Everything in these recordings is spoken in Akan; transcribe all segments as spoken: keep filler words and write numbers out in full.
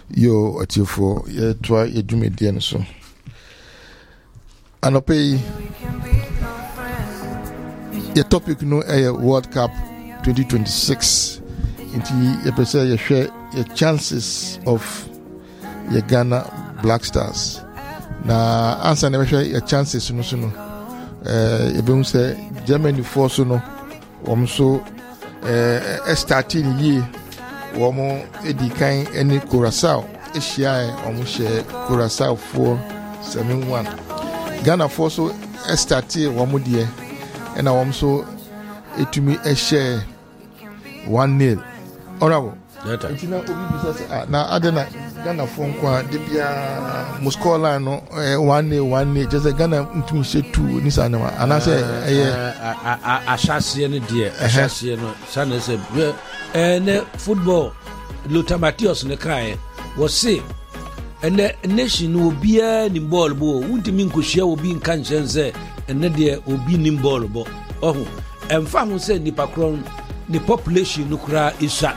Yo atiofo ye twa edwumedie no so. Anope the topic no a World Cup twenty twenty-six. Inti ye pese ye share your chances of your Ghana Black Stars. Na answer never share your chances no so no. Eh e be say Germany force no wom so eh starting year womo edi kan eni Curaçao ehia omo share Curaçao for seven one. Ghana for so started womo de and I so etumi ehia one nil. Orabo Etina obi bisa na adena Ghana for kwa de bia Moscow line no one nil one nil just Ghana ntumi she two ni sana ma anase eh ashase ne de ashase no sana se eh football Lothar Matthäus ne kai was say and the nation will be a ni ball bo untimi nkohia obi nka nchense ene de obi ni ball bo oh emfa ho say nipa kron the population no kra isa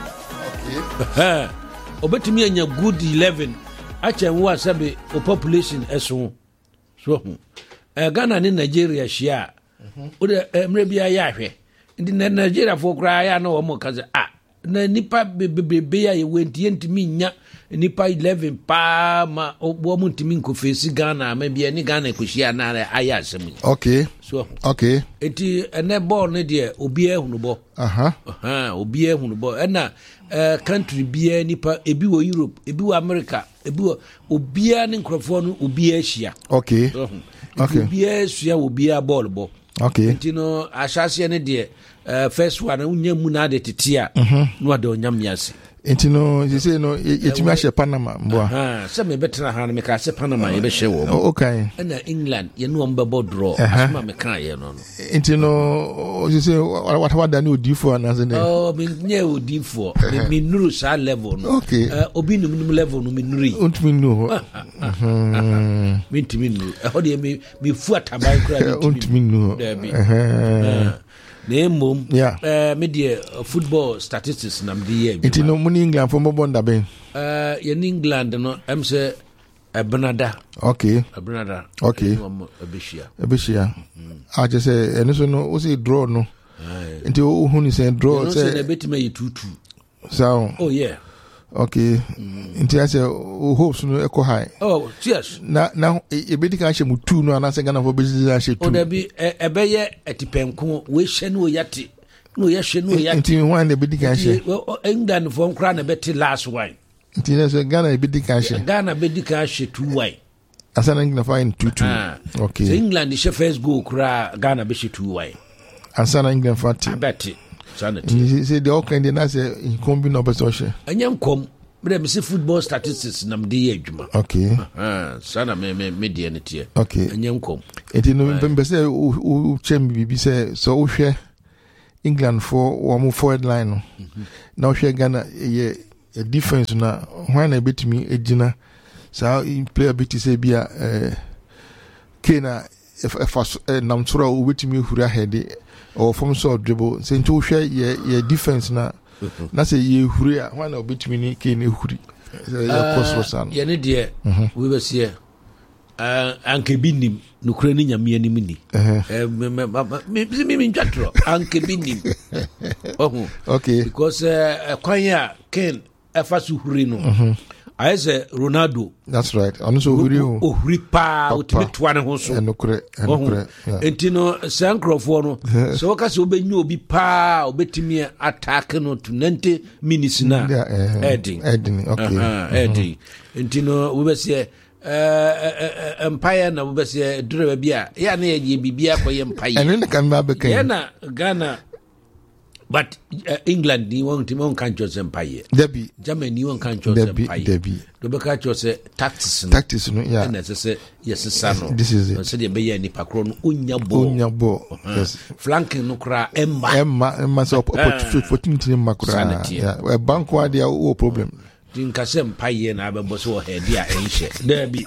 okay obetimi anya good eleven acha wo asabe o population eso so eh Ghana ni Nigeria shia o de emre bia ya hwe ndi Nigeria fo kra ya na wo mo kaze ah na nipa bebebe ya yewentie ntimi nya nipa eleven pa ma obo mu ntimi nkofesi Ghana ma bia ni Ghana ekohia na aya asem. Okay. So okay. Eti ene ball ne de obi ehunu bo. Aha. Aha, obi ehunu bo. Ena eh country bia nipa ebi wo Europe, ebi wo America, ebi wo obi a ne nkrofo no obi ahia. Okay. Okay. Obi ahia obi a ball bo. Okay. Enti no ashase ne de Uh, first one unya mu na de tetia no ade onyam yase enti no you say no yetimi ahye Panama mboa ha se me betra ha no me ka se Panama ye be hye wo okay na England ye no mbebo draw asma me kan ye no no enti no you say what what da ni odifo anase ne oh me nye odifo me nuru sa level no okay uh, obi num num level no me nuri untimi nu me ntimi nu e ho de me me fu ataban kura untimi nu eh Name yeah. uh, media uh, football statistics nam the year. It no money England for Mobonda Ben. Uh in England no I'm say a Benada. Okay. A Benada. Okay. A Bishia. A Bishia. I just say and so no we say draw no. Until who ni say draw say a bit me two two. So oh yeah. Okay. Until I say hopes no echo high. Oh yes. Na na e be dika hye mu two no anase Ghana for business hye two. O da bi e be ye etipenko we hye no yate. No ye hye no yate. Until one e be dika hye. England for nkra na beti last one. Until so Ghana e be dika hye. Ghana be dika hye two one. Asana England find two two. Okay. So England hye first goal kra Ghana be hye two one. Asana England fati. Beti. You say the all kind of na say inkombi no beso hye. Anyam kom but me see football statistics nam dey adwuma. Okay. Ah, sana me me media ne tie. Okay. Anyam kom. Enti no be say u chem bibi say so u hwe England for one forward line no. Na u hwe Ghana ye a defense na when na betimi ejina so player bit say bia eh Kena if if nam soro u betimi hura head or from so dribble say to hwe ye ye defense na na say ye huri a when na betimi ni Kena huri ya cross ye ne de we be say uh anke binim no kura ni nyame anim ni eh me me me ntwatro anke binim oh okay because uh kwan ya Ken afasu huri no I say Ronaldo. That's right. I'm so huri o. O huri pa o timi to ane ho so. Enokure, enokure. Entino sankrofo no. So ka se obenyu obi pa obetimi attack no to ninety minutes na. Heading. Heading. Okay. Heading. Entino we be say eh empire na we be say dure ba bia. Ya na ye bibia koye empire. Eno na kan ba be kan. Ya na Ghana. But uh, England ni won tim on kan chose empire. Debi. Germany won kan chose empire. Debi. Do be ka chose tactics no. Tactics no yeah. Na say yes sa no. This is it. So dey be ya ni pakro no onya bo. Onya bo. Yes. Flanking no kra emma. Emma emma so opportunity makura. Yeah. We bank wa dia o problem. Din ka se empire na abebo so head dia enhye. Debi.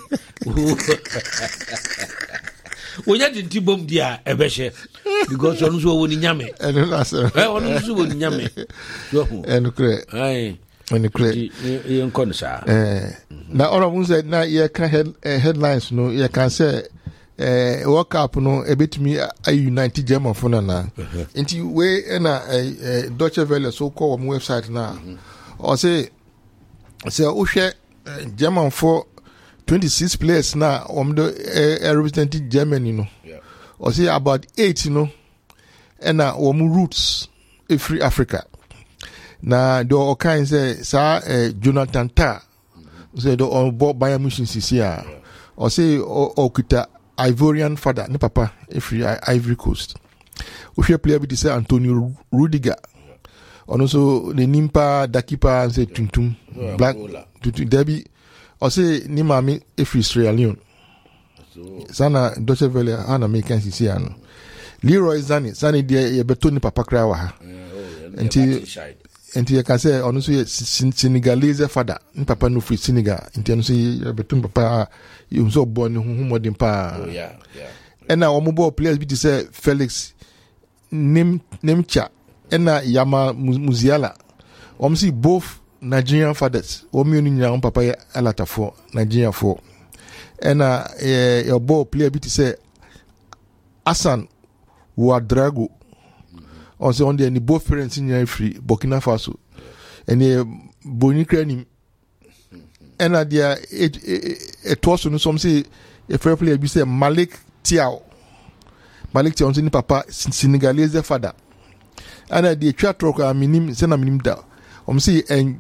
Onya dinti bom dia ebehye. Because on so woni nyame. Eno na so. Eh on so woni nyame. So. Eno kre. Ai. when the clear you concern eh na all of us said na you can head headlines no you can say eh World Cup no e betimi a unite German for na nti we na Deutsche Welle so call on website na or say say o hwe German for twenty-six players na um the uh, representing Germany no yeah. Or say about eight you know and na um roots in free Africa na do all kinds say sa uh, Jonathan Tah say do on board Bayern Munich here or say okuta Ivorian father ne papa free Ivory Coast we share player be say Antonio Rudiger and also the Nimpa Dakipa say Tuntum black Tuntum Debbie or say ni mami efri Sierra Leone sana Deutsche Welle ana make sense here no Leroy Zani Zani dia ye beto ni papa kra wa ha enti enti you can say onu so Senegalese father ni papa no free Senegal enti onu so ye beto papa you so born hu modern pa oh yeah yeah ena omo ball players be say Felix Nim Nimcha ena Yama Musiala omo see both Nigerian fathers, women in your papa a lot for Nigerian for, and uh, your ball player bit say Hassan Ouedraogo, also on the both parents in your free Burkina Faso, and the Bonikrani, and uh, there it was no some say a fair player be say Malik Tiao, Malik Tiao in papa Senegalese father, and uh, the chat rocker minim send a minim da, um see and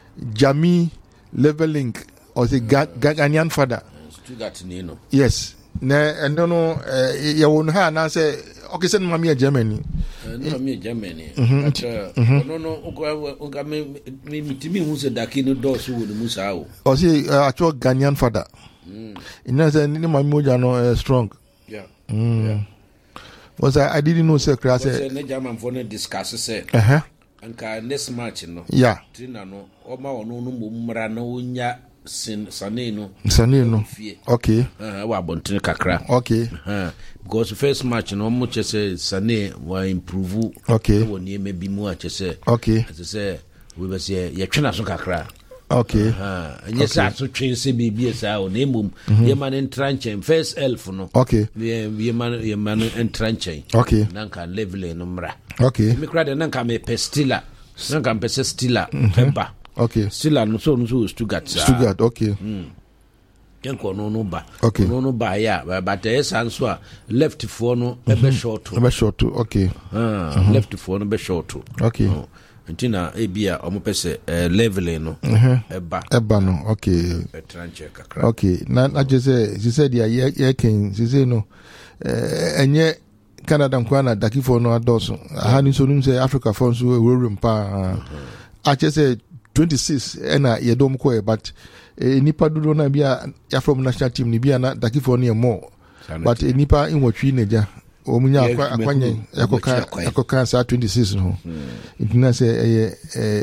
Jami Leveling or the Ghanaian father. Stuttgart Nino. Yes. Ne and no no you won't have na say okay send mommy Germany. No me Germany. But no no oga me me mitimi hu se dakino do so wo mu sa o. Or say actual Ghanaian father. Mm. Ina say ni mommy moja no strong. Yeah. Mm. Yeah. Was I I didn't know say class say na German for no discuss say. Uh-huh. Anka next match no yeah trina no o ma wono no mmra na onya sin sane no sane no okay uh wa bontin kakra okay uh because first match no mo chese sane wa improve okay woni me bi mu a chese okay as say we be say ye twena so kakra okay uh anye sa so twen se bibie sa o na mum ye man entranchen first elf no okay ye ye man ye man entranchen okay nanka level no mra okay me crowd nanka me pestila nanka me stila pemba okay stila no so no so Stuttgart Stuttgart okay mm kenko no no ba okay no no ba ya but there is answer a left for no e be short e be short okay ah left for no be short okay ntina ebia omopese level no eba eba no okay tranche kakra okay na na jese she said ya ye ken she say no enye Canada nkwana dakifo no adoso aha ni so num say Africa for so ewurum pa a jese twenty-six ena ye dom ko but nipa dudo na bia ya from national team ni bia na dakifo no more but nipa inwotwi neja omunya akwanye yakoka yakoka sa twenty-six no intina say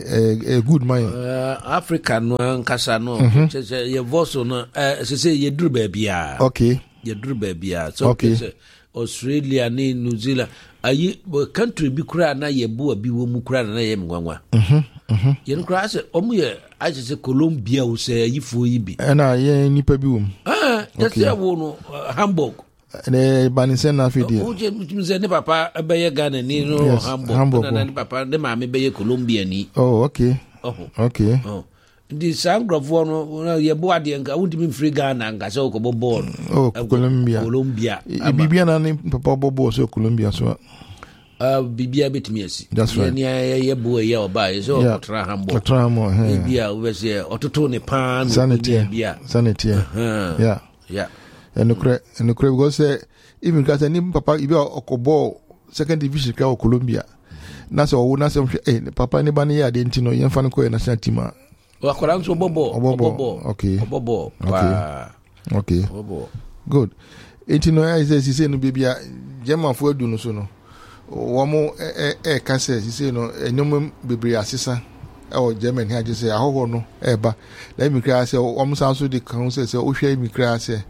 a good mind Africa no nkasa no ye voso no se se ye duru ba bia okay ye duru ba bia so okay. Australia ni New Zealand ayi country bi kura na ye bo bi wo mu kura na ye mwanwa mhm mhm ye nkura se omu ye aje se Colombia wo se yifo yi bi na ye nipa bi wo ah ye se wo no Hamburg ne banisen na fidi o je mutimize ne papa be Ghana ni no Hamburg na ne papa ne ma me be Colombia ni oh okay oh okay oh di sangrofo no ye bo ade nka wudimi free Ghana nka se ko ball oh Colombia Colombia bibia na ni papa bobo so Colombia so uh bibia betimi asi ni ye bo ye oba ye so otra Hamburg otra Hamburg bibia we se ototo ne pan bibia sanity yeah yeah and the and the because even because ni papa ibi okobo second division ka Colombia na so na so eh papa ni ba ni ya de ntino ye mfa ko national team a wakora nso bobo bobo okay bobo okay okay bobo good ntino ya say si say no bibia German fo adu no so no wo mo eh eh ka say si say no enyom bibiri asesa e o German ha je say ahoho no e ba let me cry say wo mo san so de kan say say o hwe mi cry say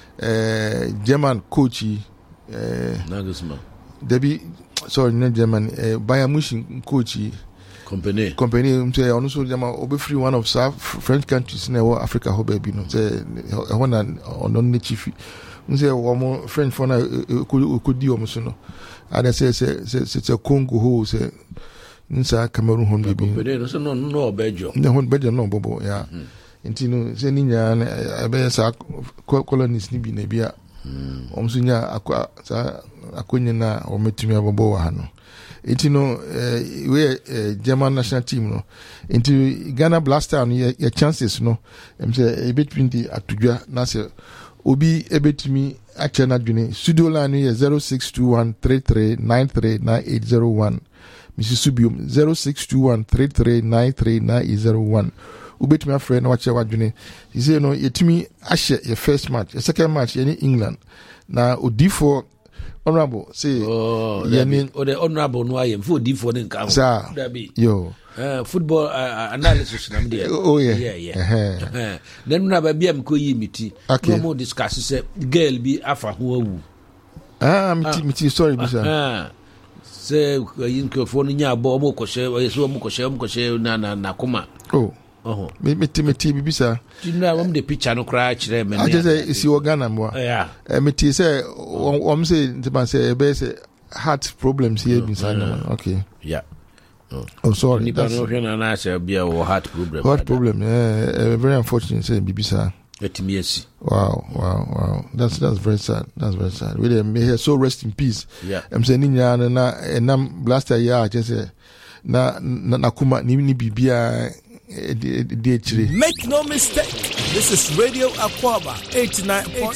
eh German coach eh Nagelsmann Debbie sorry no German eh Bayern Munich coach company company um say ono so jama obe free one of South French countries na Africa ho baby no say e ho na ono ne chief um say wo French for na ko di o so no ada say say say Congo ho say nsa Cameroon ho baby company no so no no Belgium no ho Belgium no bobo ya nti no say ni nya na be sa colonies ni bi na bia om so nya akwa sa akonye na o metumi abobo wa no. Nti no uh, we uh, German national team no nti Ghana Black Stars no your chances no em say e between the atudwa na say obi e betumi ache na dwene studio line no zero six two one three three nine three nine eight zero one Missus Subium zero six two one three three nine three nine eight zero one ubetumi afre na wache wadwene he say no yetumi ahye your first match your second match in England na odifo honorable say oh yeah mean or the honorable no I am for D for den count that be yo uh, football uh, analysis na there oh yeah yeah yeah uh-huh. Then na ba bia m ko yi miti no more discuss say girl bi afa ho awu ah miti miti sorry bisa ah say yin ko fo no nya bo mo ko she so mo ko she mo ko she na na na kuma oh oh me meti meti bibisa you know am the picture no cry chire me I just say isi Ghana mo yeah eh meti say om say ntiba say be say heart problems here inside okay yeah oh, oh sorry nipa no hwe na na say bia wo heart problem heart problem yeah uh, very unfortunate say bibisa etimi asi wow wow wow that's that's very sad that's very sad we may here so rest in peace yeah I'm saying nya na enam blaster ya just say na na kuma ni ni bibia. Make no mistake, this is Radio Aquaba eighty-nine point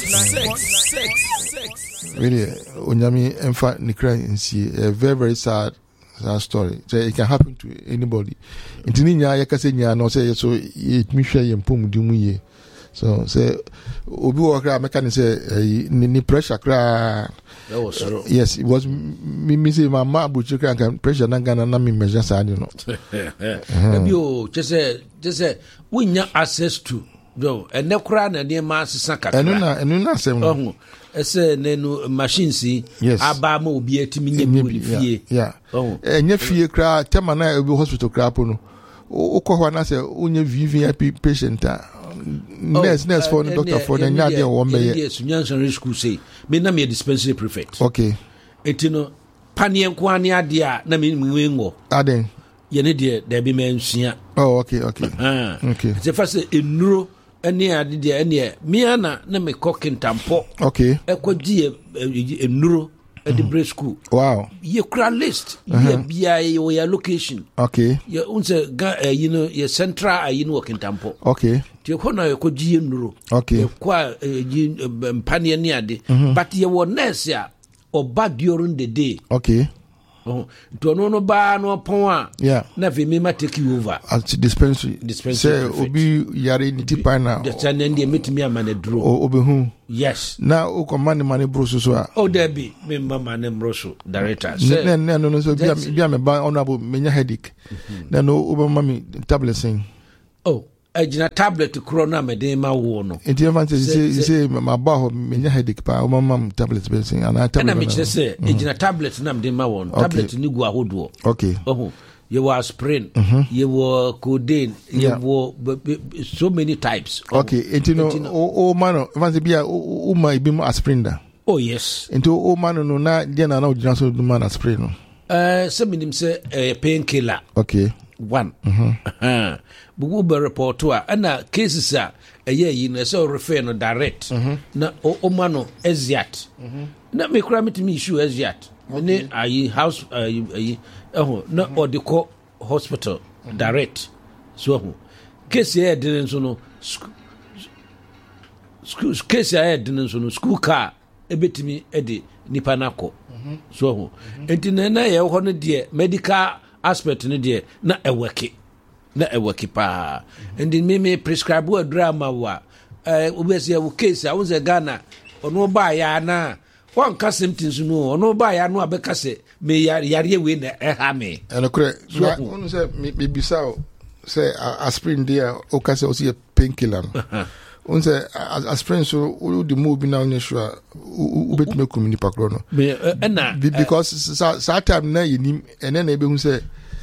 six. Really, Onyami Enfa Nikra Nsi, a very very sad sad story. So it can happen to anybody. Intini nya yakase nya no say so it me share yempom dimu ye. So say obi wo kra meka ni say ni pressure kra. That was so. Yes, it was me me say my ma bu chukra kan pressure na Ghana na me measure sa no. Ebi o just just we nya access to do and ne kra na ne ma sesa kakra. Enu na enu na sem no. Oh, ese ne no machines aba ma obi atimi nya bi fie. Yeah. Oh. Enya fie kra tema na obi hospital kra po no. Ukọ na say onye V V I P patient a nurse nurse for the doctor for the nya dey wo mbeye. Yes, Nyansan school say me na me dispensary prefect. Okay. Etino panie nko ane ade a na me nwenwo. Aden. Ye ne de da bi mensua. Oh okay okay. Ah. Okay. Se fa se enuro ane ade de ane me ana na me kokintampo. Okay. Ekodi enuro at the break school. Wow. You cry list. Uh-huh. You be or your location. Okay. You unse uh, you know your central uh, you know working tempo. Okay. You kona you ko G nuro. Okay. Kwa mpania ni ade. But you were nurse ya or back during the day. Okay. Oh, to no no ba no pon. Yeah. Na fi me ma take you over. At dispensary. Dispensary. Say obi yare ni tipa na. The channel ndi metimi amane dro. Obi hu. Yes. Na o command money bro so so. Oh there be me mama ne mroso director. Say no no no so bia bia me ba honorable menya headache. Na no obi mama tablet sing. Oh. Ejina tablet kro na me den ma wo no. Enti e fancy say say ma ba ho menya headache pa o mama tablet be sing ana tablet. Na me kire say ejina tablet na me den ma wo no. Tablet ni gu ahodo. Okay. Oh. You were aspirin, you were codeine, you were so many types. Okay, enti no o man fancy bia o ma ibi mo aspirin da. Oh yes. Enti o man no na dia na na o jina so do man aspirin no. Eh say minim say painkiller. Okay. One. Mhm. Bugu be report to ana cases a eye yi no say refer no direct. Na o man no eziat. Na me kura metimi issue eziat. Ne ayi house ayi eh na odiko hospital direct. So ho. Case here den so no school case here den so no school car ebetimi e de nipa nako. So ho. Enti na na ye ho no de medical aspect no de na e work na e work pa. Enti me me prescribe a drama wa eh obese wo case a wo ze Ghana ono ba ya na one ka symptoms no ono ba ya no abeka se me yare we na e ha me eno kure onu se me bisa say aspirin there o ka se o see painkiller on say aspirin so o the move na on sure u bet me community pakro no me na because sa time na yinim ene na ebe hu say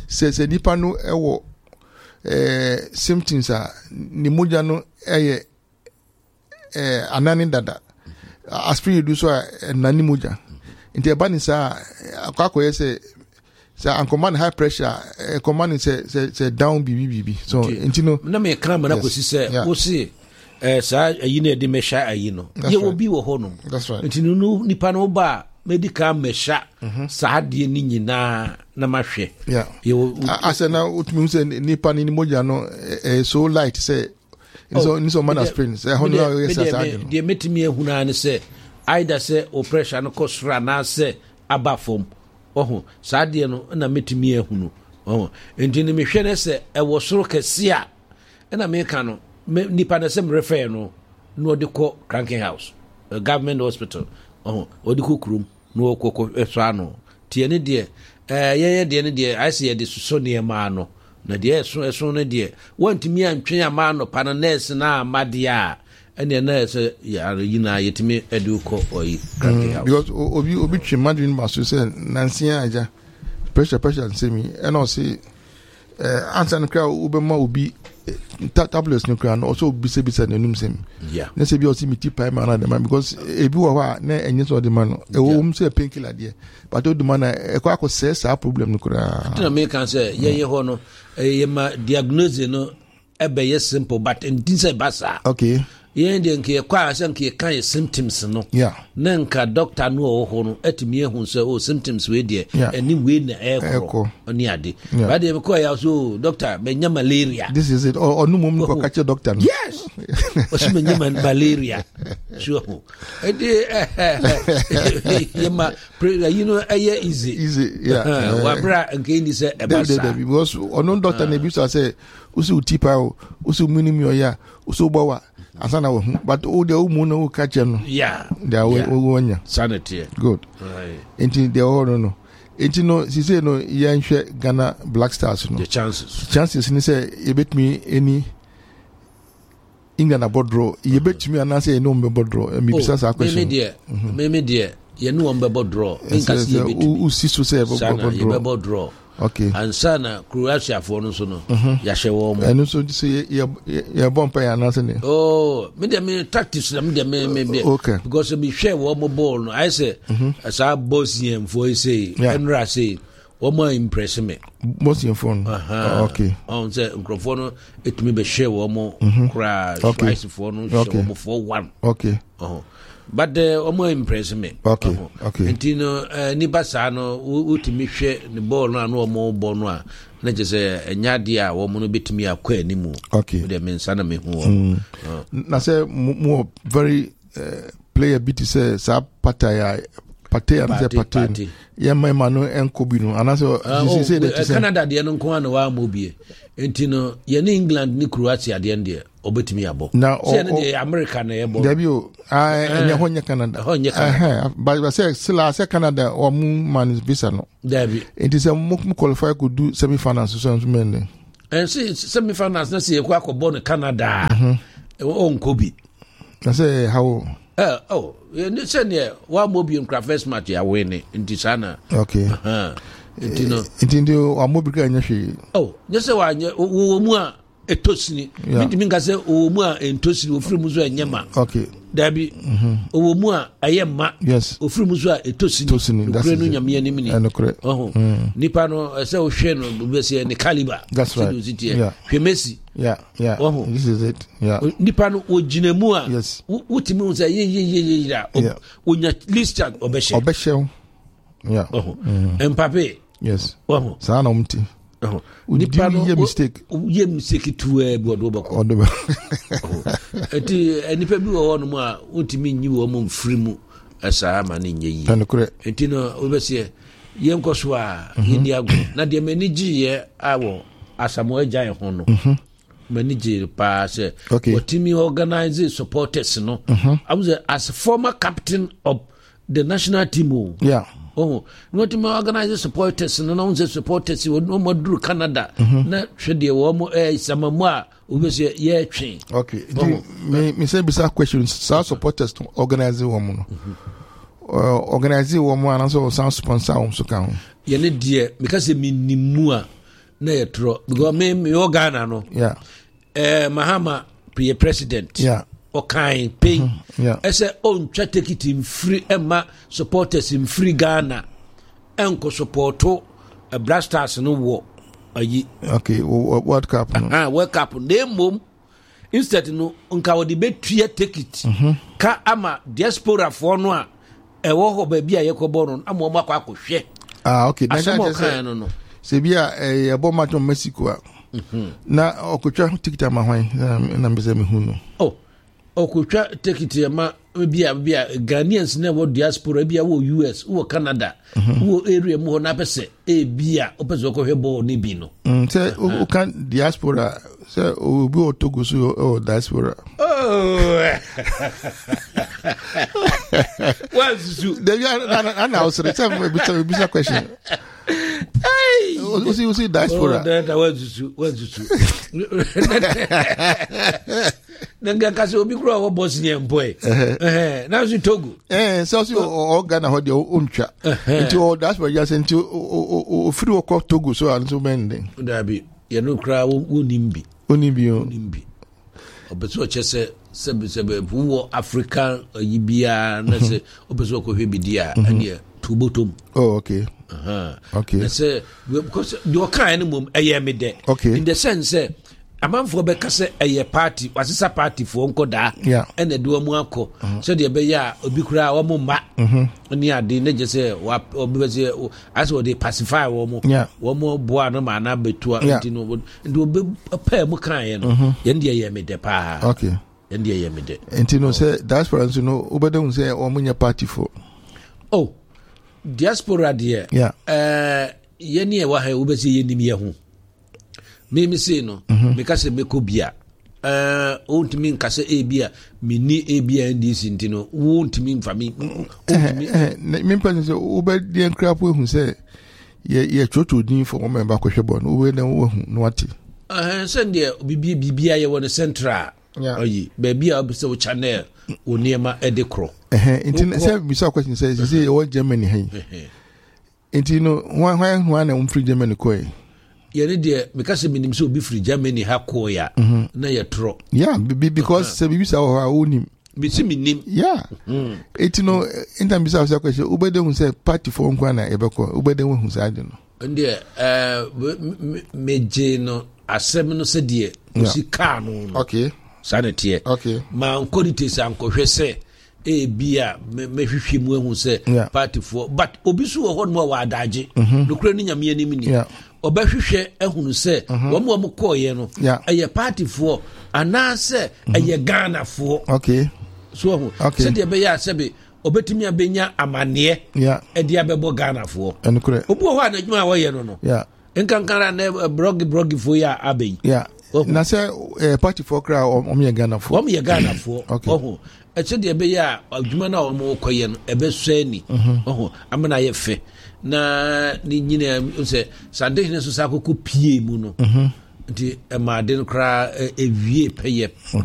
se se nipa no ewo eh symptoms a ni moja no eye eh anani dada aspirin do so nani moja nti eba ni sa akwakoye se say and command high pressure uh, command say say say down bibi bibi so nti no na me kan na ko si say wo si eh sa ayi na de mesha ayi no ye obi wo ho no nti no nipa no ba medical mesha sa de ni nyina na mahwe ye asena utumi say nipa ni moja no eh, so light say so ni so man aspirin say ho no yes sa de metimi ehuna ne say either say operation no kosra na say abafom oh saade no na metimi ehunu oh enti ni mehwe ne se e wo soro kese a na me ka no nipa na se me refer no no de ko cranking house a government hospital oh odi ko krum no ko eso ano tie ne de eh ye ye de ne de I see de so ne ma no na de eso eso ne de wantimi antwen ama no pa na nurse na amade a ene na se ya yina yetimi eduko oyi because obi obi chimadu ba so say nansia aja pressure pressure say me and I say eh answer no kra ubema obi tablets no kra no also be say be say nanum say yeah na say bi o see me tipa ma na dem because ebi wo wa na enye so de man e wo um say painkiller there but o de man e kwa ko say sa problem no kra na me kan say ye ye ho no e ma diagnose no e be ye simple but in this basa okay yende nke kwa asa nke kan symptoms no yeah na nka doctor no oho no atimi ehun se o symptoms we de ani we na ekro oni ade ba de ko ya so doctor menya malaria this is it or no mum ko catch doctor no yes o si menya malaria sure e de yema you know aye easy easy yeah wa bra nke ni se e ba sa because ono doctor na bi so say usi utipa usi minimi oya usi bawa asana wo but o de o mu no o catch no yeah they o wonya sanity good right enti de o no no enti no si say no yanhwe Ghana Black Stars no the chances chances ni say e bet me any England abodro e bet me ana say no me bodro me bisa sa question me me there me me there ye no on be bodro nka si e bet me u si so say bodro bodro okay and sana Croatia for no so no ya hyewo mo eno so say ya bompa ya na say ne oh me dem me tactics me dem me me okay because me hwe wo mo ball no I say as a Bosnian for say Enra say wo mo impress me Bosnian phone okay on say microphone no it me be hwe wo mo crash twice for no hwe mo for one okay oh but the omo impress me okay okay entino ni basa no utimi hwe ni ball no anu omo ball no a na je se enyade a wo mo no betimi akwa animu okay de mensa na me hu na say more very player bit say sa pataya pataya na pataya ya mai manu enkobi no ana so you say that Canada de no nko na wa mobie entino ye ni England ni Croatia de ende obetimi abo say na de America na yebo dabio ah enya honya Canada honya Canada but say sila say Canada o mu man visa no dabi enti say mu qualify could do semi finals so so men and say semi finals na say kwa akobọ no Canada o nkobi na say how eh oh ni say ne wa mobie nkra first match ya win enti sana okay uh entino entino wa mobie ka nya hwe oh je say wa wo mu a etosini mitimi nka say wo mu a entosini ofiri mu so enyema okay dabi wo mu a ayema yes ofiri mu so a etosini okure no nyame anim ni oh nipa no say wo hwe no be say ni caliber that's right yeah hwe Messi yeah yeah oh this is it yeah nipa no ojinemu a yes wutimi wo say ye ye ye ye onya list obehye obehye yeah oh Mbappe yes oh sana umti oh nipa no ye mistake ye mistake tu e bi odo bako odo eti nipa bi wo no mu a wutimi nyi wo mo mfiri mu asa ma ne nye yi tanokure eti no obesie ye nkoso a yeni ago na de mani giye awo asamo agyan ho no mani gi pa se wotimi organize supporters no I was as former captain of the national team yeah oh not me organize supporters no no supporters wo no moduru Canada na hwede wo mo eh samamu a obese ye twen okay me me say bisa questions so supporters to organize wo mo no organize wo mo ana so sound sponsor wo so kan ye ne de because me nimu a na yetro because me me Ghana no yeah eh Mahama pre president yeah o kind pay mm-hmm. yeah ese on twa take it in free emma supporters in free Ghana enko supporto a Black Stars no wo ayi okay World Cup no ah World Cup na mom instead no nka wo de betua take it mm-hmm. ka ama diaspora for no a ewo ho ba bia yekobo no ama o makwa akohwe ah okay na ja no no se bia e bo match on Mexico mhm na okotwa ticket ama hwan na mbese me hu no oh okotwa ticket ama bia bia Ghanaians na wo diaspora bia wo U S wo Canada wo area mu ho na pese e bia opese okohwe bo ni bi no mm se o kan diaspora se o bi o Togo so o diaspora oh what's you there and I was return a bit question hey o see o see diaspora that what's you what's you nanga kasi obi kura wo Bosnia boy eh na so Togo eh so so o Ghana ho de o ntwa nti o diaspora just nti o free wo ko Togo so an so mende da bi ye no kura wo nimbi onimbi onimbi obeso chese sebe sebe wo African yibia na se obeso ko hwebidia ane tubotom oh okay uh-huh okay na se because the kind mum eye me de okay in the sense say amanfo be ka se eye party wasisa party fo nkoda ene de omu akọ so de be ya obi kura wo mu ma ni ade ne je se obi be se as wo de pacify wo mu wo mu boa no ma na betua ntino de obi pa mu kan ye no ye de eye me de pa okay ye de eye me de ntino se diaspora no obedun se o mu nya party fo oh diaspora de eh ye ne wa ha wo be se ye nim ye ho me me say no me ka se me ko bia eh ontimi nka se e bia me ni e bia ndi sintino wo ontimi mfa me ontimi me mpa se wo be de nkrapo hu se ye ye chocho din fo mo member ko hwebo no we na wo hu no ati eh sende bibia bibia ye won central oyi be bia obi se wo channel oniema edekro eh intino se bi so question say say ye wo Germany hen intino hwan hwan hwan na um free Germany ko e yene de because minim so obi free Germany ha ko ya na ye tro yeah because se bibi sa ho onim bi si minim yeah it no intam bisa sa question ubede hu se party for nkwa na ebeko ubede hu sa ade no nde eh meje no asem no se de osi ka no okay sanete okay ma nkodite sa nkohwe se e bia me hwehwe mu ehu se party for but obi so ho no wa adaje no kura ni nyame ani mini obahwehwe ehunu se wo mo mo koye no eye party for anase eye Ghana for okay so ho se de be ya sebe obetimi abenya amane e de abebo Ghana for enukure obu ho anadwuma wo ye no no yeah enkankara na brog brog for ya abey yeah na se party for kra om ye Ghana for om ye Ghana for oho e se de be ya adwuma na wo koye no ebe so ani oho amana ye fe na ni nyina se sande ne so sakoko pie mu no nti e ma den kra ewie peye